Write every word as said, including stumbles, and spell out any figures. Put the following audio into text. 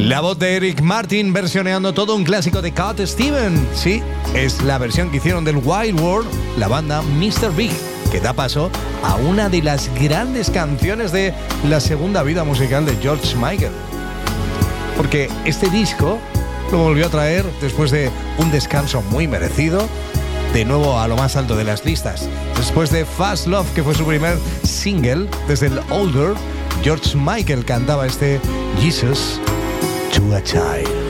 La voz de Eric Martin versioneando todo un clásico de Cat Stevens. Sí, es la versión que hicieron del Wild World, la banda mister Big, que da paso a una de las grandes canciones de la segunda vida musical de George Michael. Porque este disco lo volvió a traer después de un descanso muy merecido, de nuevo a lo más alto de las listas. Después de Fast Love, que fue su primer single desde el Older, George Michael cantaba este Jesus to a Child.